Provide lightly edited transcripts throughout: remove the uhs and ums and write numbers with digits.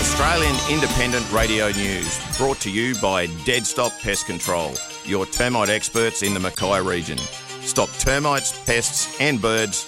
Australian Independent Radio News, brought to you by Dead Stop Pest Control, your termite experts in the Mackay region. Stop termites, pests and birds.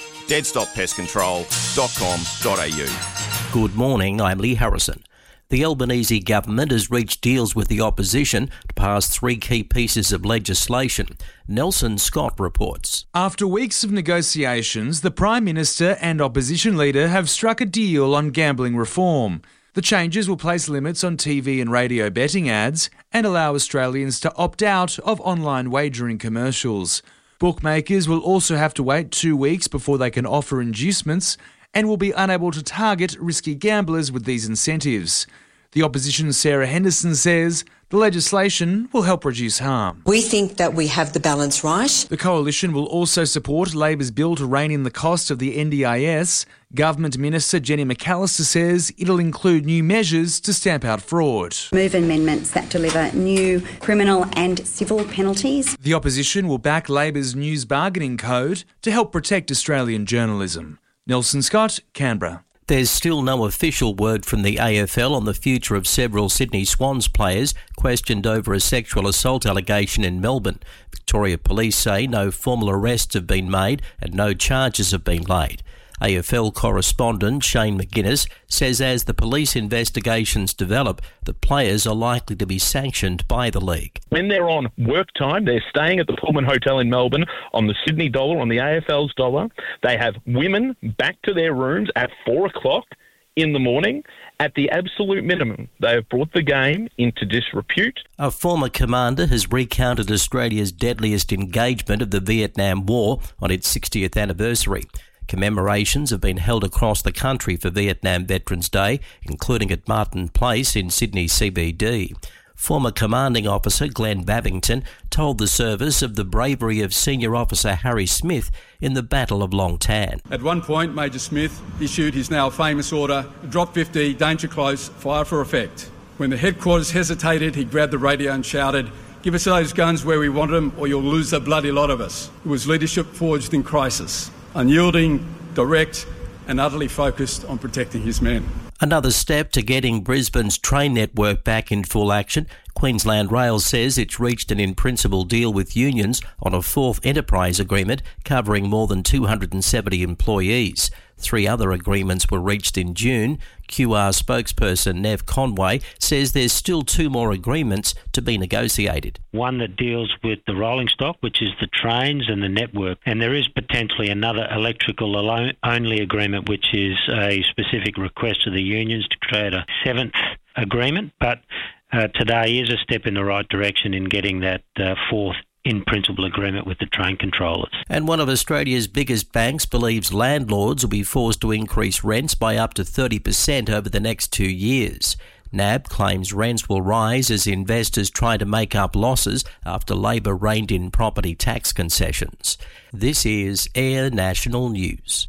deadstoppestcontrol.com.au. Good morning, I'm Lee Harrison. The Albanese government has reached deals with the opposition to pass three key pieces of legislation. Nelson Scott reports. After weeks of negotiations, the Prime Minister and opposition leader have struck a deal on gambling reform. The changes will place limits on TV and radio betting ads and allow Australians to opt out of online wagering commercials. Bookmakers will also have to wait 2 weeks before they can offer inducements and will be unable to target risky gamblers with these incentives. The opposition's Sarah Henderson says the legislation will help reduce harm. We think that we have the balance right. The coalition will also support Labor's bill to rein in the cost of the NDIS. Government Minister Jenny McAllister says it'll include new measures to stamp out fraud. Move amendments that deliver new criminal and civil penalties. The opposition will back Labor's News Bargaining Code to help protect Australian journalism. Nelson Scott, Canberra. There's still no official word from the AFL on the future of several Sydney Swans players questioned over a sexual assault allegation in Melbourne. Victoria Police say no formal arrests have been made and no charges have been laid. AFL correspondent Shane McGuinness says as the police investigations develop, the players are likely to be sanctioned by the league. When they're on work time, they're staying at the Pullman Hotel in Melbourne on the Sydney dollar, on the AFL's dollar. They have women back to their rooms at 4 o'clock in the morning. At the absolute minimum, they have brought the game into disrepute. A former commander has recounted Australia's deadliest engagement of the Vietnam War on its 60th anniversary. Commemorations have been held across the country for Vietnam Veterans Day, including at Martin Place in Sydney CBD. Former commanding officer Glenn Babington told the service of the bravery of senior officer Harry Smith in the Battle of Long Tan. At one point, Major Smith issued his now famous order, drop 50, danger close, fire for effect. When the headquarters hesitated, he grabbed the radio and shouted, "Give us those guns where we want them or you'll lose a bloody lot of us." It was leadership forged in crisis. Unyielding, direct and utterly focused on protecting his men. Another step to getting Brisbane's train network back in full action, Queensland Rail says it's reached an in-principle deal with unions on a fourth enterprise agreement covering more than 270 employees. 3 other agreements were reached in June. QR spokesperson Nev Conway says there's still 2 more agreements to be negotiated. One that deals with the rolling stock, which is the trains and the network. And there is potentially another electrical only agreement, which is a specific request of the unions to create a 7th agreement. But today is a step in the right direction in getting that 4th in-principle agreement with the train controllers. And one of Australia's biggest banks believes landlords will be forced to increase rents by up to 30% over the next 2 years. NAB claims rents will rise as investors try to make up losses after Labor reined in property tax concessions. This is Air National News.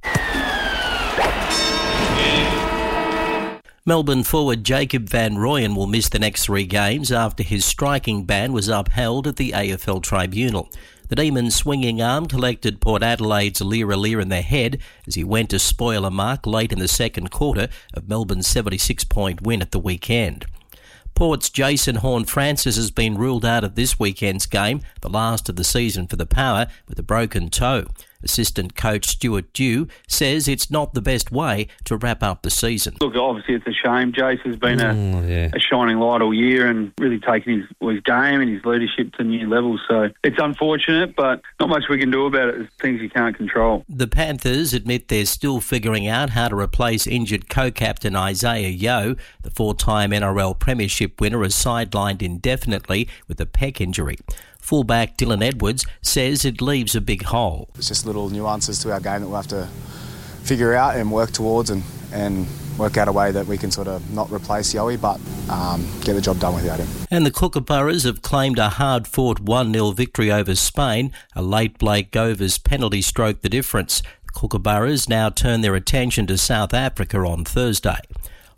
Melbourne forward Jacob van Rooyen will miss the next 3 games after his striking ban was upheld at the AFL Tribunal. The Demons' swinging arm collected Port Adelaide's Lear in the head as he went to spoil a mark late in the second quarter of Melbourne's 76-point win at the weekend. Port's Jason Horne-Francis has been ruled out of this weekend's game, the last of the season for the Power, with a broken toe. Assistant coach Stuart Dew says it's not the best way to wrap up the season. Look, obviously it's a shame. Jace has been a shining light all year and really taken his game and his leadership to new levels. So it's unfortunate, but not much we can do about it. There's things you can't control. The Panthers admit they're still figuring out how to replace injured co-captain Isaiah Yeo. The 4-time NRL Premiership winner is sidelined indefinitely with a pec injury. Fullback Dylan Edwards says it leaves a big hole. It's just little nuances to our game that we'll have to figure out and work towards and work out a way that we can sort of not replace Yowie but get the job done without him. And the Kookaburras have claimed a hard-fought 1-0 victory over Spain. A late Blake Govers penalty stroked the difference. The Kookaburras now turn their attention to South Africa on Thursday.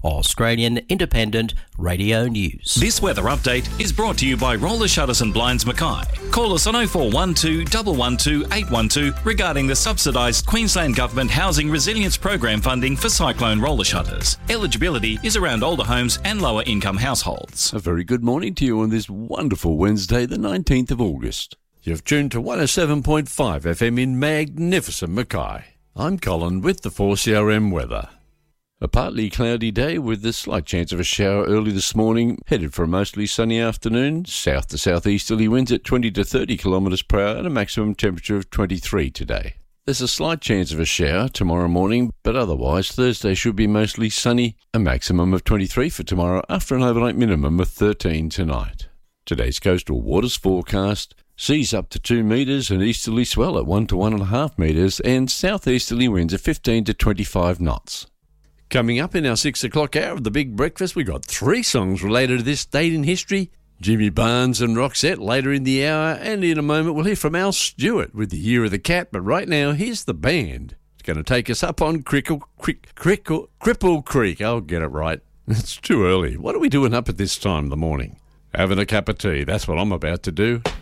Australian Independent Radio News. This weather update is brought to you by Roller Shutters and Blinds Mackay. Call us on 0412 112 812 regarding the subsidised Queensland Government Housing Resilience Program funding for cyclone roller shutters. Eligibility is around older homes and lower income households. A very good morning to you on this wonderful Wednesday, the 19th of August. You've tuned to 107.5 FM in magnificent Mackay. I'm Colin with the 4CRM weather. A partly cloudy day with a slight chance of a shower early this morning, headed for a mostly sunny afternoon, south to southeasterly winds at 20 to 30 kilometres per hour and a maximum temperature of 23 today. There's a slight chance of a shower tomorrow morning, but otherwise Thursday should be mostly sunny, a maximum of 23 for tomorrow after an overnight minimum of 13 tonight. Today's coastal waters forecast: seas up to 2 metres and easterly swell at 1 to 1.5 metres and southeasterly winds at 15 to 25 knots. Coming up in our 6 o'clock hour of the Big Breakfast, we got 3 songs related to this date in history. Jimmy Barnes and Roxette later in the hour, and in a moment we'll hear from Al Stewart with the Year of the Cat. But right now, here's the band. It's going to take us up on Cripple Creek. I'll get it right. It's too early. What are we doing up at this time of the morning? Having a cup of tea. That's what I'm about to do.